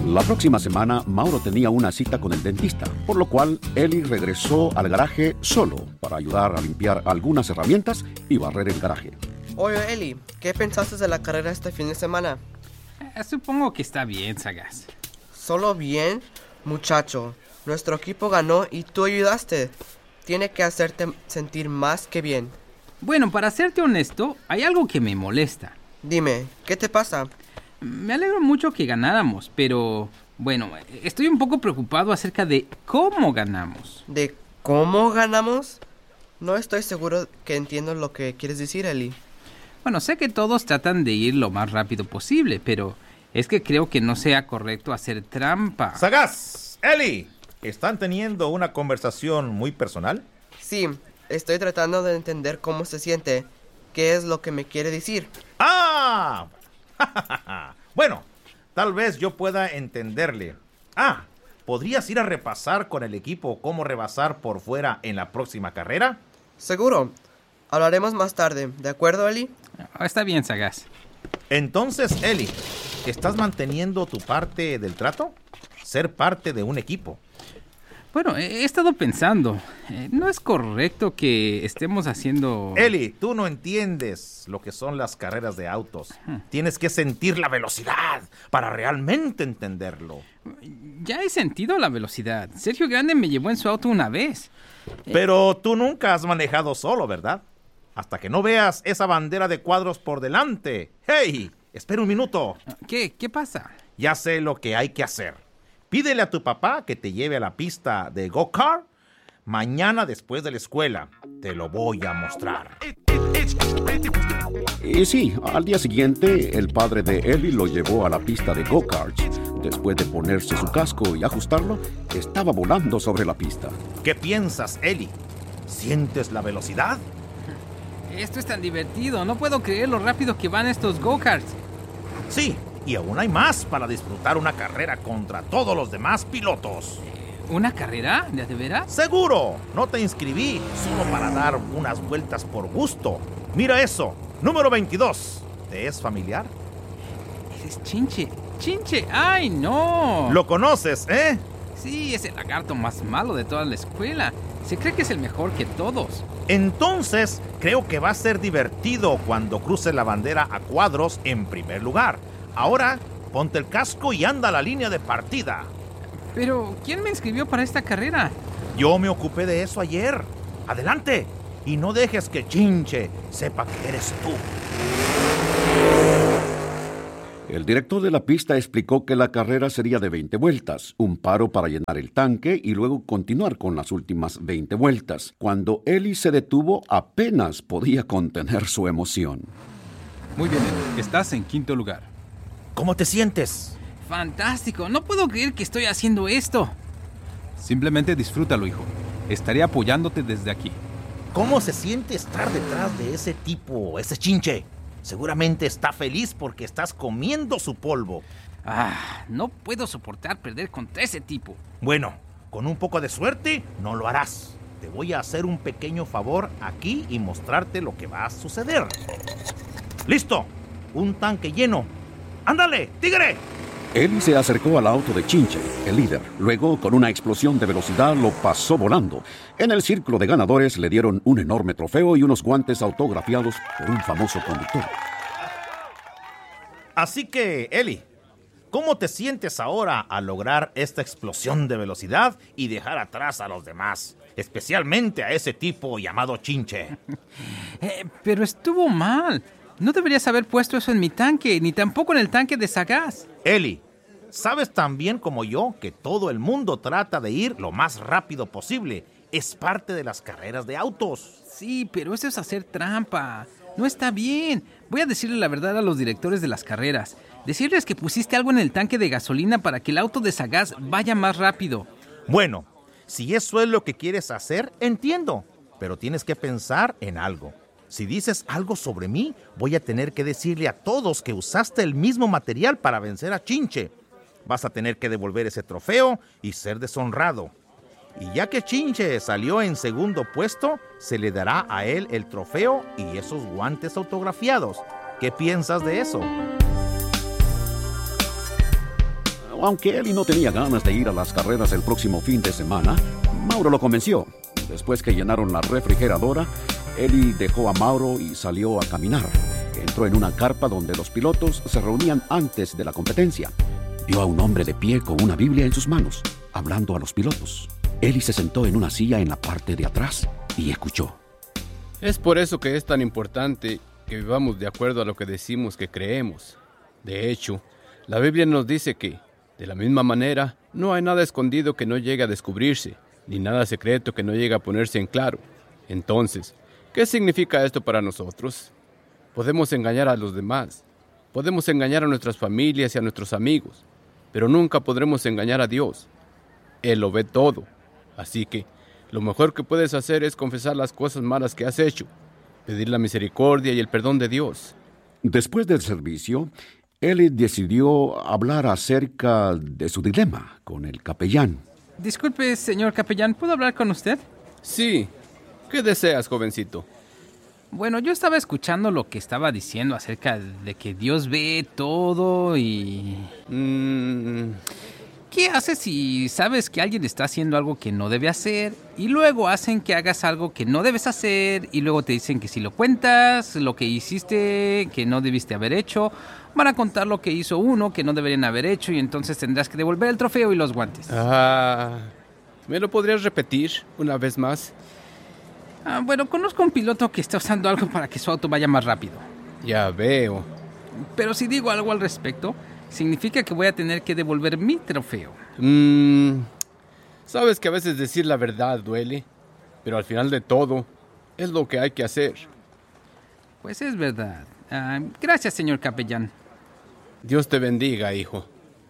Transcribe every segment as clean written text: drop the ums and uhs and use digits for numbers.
La próxima semana, Mauro tenía una cita con el dentista, por lo cual Eli regresó al garaje solo para ayudar a limpiar algunas herramientas y barrer el garaje. Oye, Eli, ¿qué pensaste de la carrera este fin de semana? Supongo que está bien, Sagaz. ¿Solo bien? Muchacho, nuestro equipo ganó y tú ayudaste. Tiene que hacerte sentir más que bien. Bueno, para serte honesto, hay algo que me molesta. Dime, ¿qué te pasa? Me alegro mucho que ganáramos, pero bueno, estoy un poco preocupado acerca de cómo ganamos. ¿De cómo ganamos? No estoy seguro que entiendo lo que quieres decir, Eli. Bueno, sé que todos tratan de ir lo más rápido posible, pero es que creo que no sea correcto hacer trampa. Sagaz, Eli, ¿están teniendo una conversación muy personal? Sí, estoy tratando de entender cómo se siente. ¿Qué es lo que me quiere decir? ¡Ah! Bueno, tal vez yo pueda entenderle. ¿Podrías ir a repasar con el equipo cómo rebasar por fuera en la próxima carrera? Seguro. Hablaremos más tarde, ¿de acuerdo, Eli? Está bien, Sagaz. Entonces, Eli, ¿estás manteniendo tu parte del trato? Ser parte de un equipo. Bueno, he estado pensando. No es correcto que estemos haciendo... Eli, tú no entiendes lo que son las carreras de autos. Tienes que sentir la velocidad para realmente entenderlo. Ya he sentido la velocidad. Sergio Grande me llevó en su auto una vez. Pero tú nunca has manejado solo, ¿verdad? Hasta que no veas esa bandera de cuadros por delante. ¡Hey! Espera un minuto. ¿Qué pasa? Ya sé lo que hay que hacer. Pídele a tu papá que te lleve a la pista de go-kart mañana después de la escuela. Te lo voy a mostrar. Y sí, al día siguiente, el padre de Eli lo llevó a la pista de go-karts. Después de ponerse su casco y ajustarlo, estaba volando sobre la pista. ¿Qué piensas, Eli? ¿Sientes la velocidad? Esto es tan divertido. No puedo creer lo rápido que van estos go-karts. Sí, y aún hay más para disfrutar una carrera contra todos los demás pilotos. ¿Una carrera? ¿De veras? ¡Seguro! No te inscribí solo para dar unas vueltas por gusto. Mira eso, número 22. ¿Te es familiar? Ese es Chinche. ¡Chinche! ¡Ay, no! ¿Lo conoces, eh? Sí, es el lagarto más malo de toda la escuela. Se cree que es el mejor que todos. Entonces, creo que va a ser divertido cuando cruce la bandera a cuadros en primer lugar. Ahora, ponte el casco y anda a la línea de partida. Pero, ¿quién me inscribió para esta carrera? Yo me ocupé de eso ayer. Adelante. Y no dejes que Chinche sepa que eres tú. El director de la pista explicó que la carrera sería de 20 vueltas, un paro para llenar el tanque y luego continuar con las últimas 20 vueltas. Cuando Eli se detuvo, apenas podía contener su emoción. Muy bien, Eli. Estás en quinto lugar. ¿Cómo te sientes? ¡Fantástico! No puedo creer que estoy haciendo esto. Simplemente disfrútalo, hijo. Estaré apoyándote desde aquí. ¿Cómo se siente estar detrás de ese tipo, ese Chinche? Seguramente está feliz porque estás comiendo su polvo. No puedo soportar perder contra ese tipo. Bueno, con un poco de suerte no lo harás. Te voy a hacer un pequeño favor aquí y mostrarte lo que va a suceder. ¡Listo! Un tanque lleno. ¡Ándale, tigre! Eli se acercó al auto de Chinche, el líder. Luego, con una explosión de velocidad, lo pasó volando. En el círculo de ganadores le dieron un enorme trofeo y unos guantes autografiados por un famoso conductor. Así que, Eli, ¿cómo te sientes ahora al lograr esta explosión de velocidad y dejar atrás a los demás? Especialmente a ese tipo llamado Chinche. Pero estuvo mal. No deberías haber puesto eso en mi tanque, ni tampoco en el tanque de Sagaz. Eli, sabes tan bien como yo que todo el mundo trata de ir lo más rápido posible. Es parte de las carreras de autos. Sí, pero eso es hacer trampa. No está bien. Voy a decirle la verdad a los directores de las carreras. Decirles que pusiste algo en el tanque de gasolina para que el auto de Sagaz vaya más rápido. Bueno, si eso es lo que quieres hacer, entiendo. Pero tienes que pensar en algo. Si dices algo sobre mí, voy a tener que decirle a todos que usaste el mismo material para vencer a Chinche. Vas a tener que devolver ese trofeo y ser deshonrado. Y ya que Chinche salió en segundo puesto, se le dará a él el trofeo y esos guantes autografiados. ¿Qué piensas de eso? Aunque Eli no tenía ganas de ir a las carreras el próximo fin de semana, Mauro lo convenció. Después que llenaron la refrigeradora, Eli dejó a Mauro y salió a caminar. Entró en una carpa donde los pilotos se reunían antes de la competencia. Vio a un hombre de pie con una Biblia en sus manos, hablando a los pilotos. Eli se sentó en una silla en la parte de atrás y escuchó. Es por eso que es tan importante que vivamos de acuerdo a lo que decimos que creemos. De hecho, la Biblia nos dice que, de la misma manera, no hay nada escondido que no llegue a descubrirse, ni nada secreto que no llegue a ponerse en claro. Entonces, ¿qué significa esto para nosotros? Podemos engañar a los demás, podemos engañar a nuestras familias y a nuestros amigos, pero nunca podremos engañar a Dios. Él lo ve todo, así que lo mejor que puedes hacer es confesar las cosas malas que has hecho, pedir la misericordia y el perdón de Dios. Después del servicio, Eli decidió hablar acerca de su dilema con el capellán. Disculpe, señor capellán, ¿puedo hablar con usted? Sí. ¿Qué deseas, jovencito? Bueno, yo estaba escuchando lo que estaba diciendo acerca de que Dios ve todo y... ¿Qué haces si sabes que alguien está haciendo algo que no debe hacer y luego hacen que hagas algo que no debes hacer y luego te dicen que si lo cuentas, lo que hiciste, que no debiste haber hecho, van a contar lo que hizo uno que no deberían haber hecho y entonces tendrás que devolver el trofeo y los guantes? ¿Me lo podrías repetir una vez más? Bueno, conozco un piloto que está usando algo para que su auto vaya más rápido. Ya veo. Pero si digo algo al respecto, significa que voy a tener que devolver mi trofeo. Sabes que a veces decir la verdad duele, pero al final de todo, es lo que hay que hacer. Pues es verdad. Gracias, señor capellán. Dios te bendiga, hijo.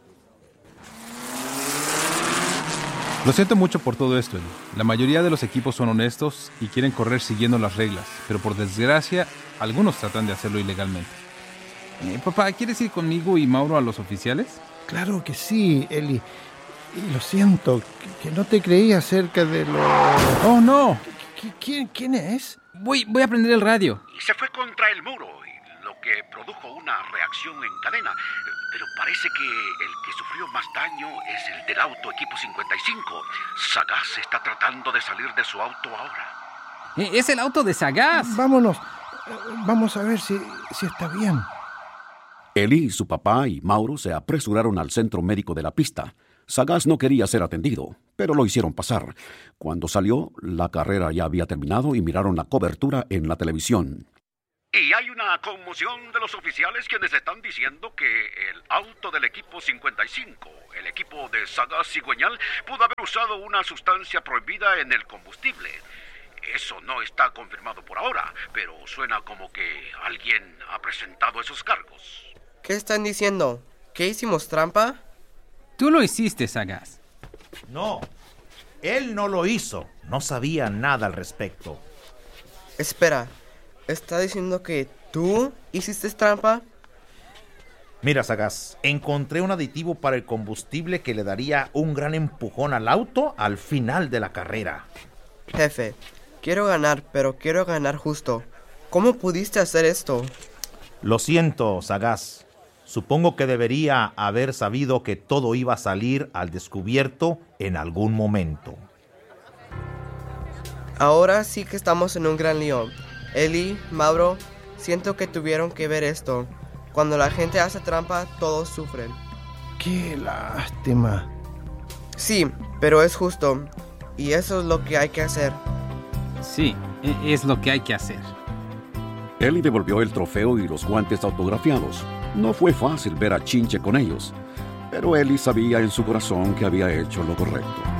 Lo siento mucho por todo esto, Eli. La mayoría de los equipos son honestos y quieren correr siguiendo las reglas, pero por desgracia, algunos tratan de hacerlo ilegalmente. Papá, ¿quieres ir conmigo y Mauro a los oficiales? Claro que sí, Eli. Y lo siento, que no te creí acerca de lo... ¡Oh, no! ¿Quién es? Voy a prender el radio. Y se fue contra el muro, lo que produjo una reacción en cadena. Pero parece que el que sufrió más daño es el del auto equipo 55. Sagaz está tratando de salir de su auto ahora. Es el auto de Sagaz. Vámonos. Vamos a ver si está bien. Eli, su papá y Mauro se apresuraron al centro médico de la pista. Sagaz no quería ser atendido, pero lo hicieron pasar. Cuando salió, la carrera ya había terminado y miraron la cobertura en la televisión. Y hay una conmoción de los oficiales quienes están diciendo que el auto del equipo 55, el equipo de Sagaz Cigüeñal, pudo haber usado una sustancia prohibida en el combustible. Eso no está confirmado por ahora, pero suena como que alguien ha presentado esos cargos. ¿Qué están diciendo? ¿Qué hicimos, trampa? Tú lo hiciste, Sagaz. No, él no lo hizo. No sabía nada al respecto. Espera, ¿está diciendo que tú hiciste trampa? Mira, Sagaz, encontré un aditivo para el combustible que le daría un gran empujón al auto al final de la carrera. Jefe, quiero ganar, pero quiero ganar justo. ¿Cómo pudiste hacer esto? Lo siento, Sagaz. Supongo que debería haber sabido que todo iba a salir al descubierto en algún momento. Ahora sí que estamos en un gran lío. Eli, Mauro, siento que tuvieron que ver esto. Cuando la gente hace trampa, todos sufren. ¡Qué lástima! Sí, pero es justo. Y eso es lo que hay que hacer. Sí, es lo que hay que hacer. Eli devolvió el trofeo y los guantes autografiados. No fue fácil ver a Chinche con ellos, pero Eli sabía en su corazón que había hecho lo correcto.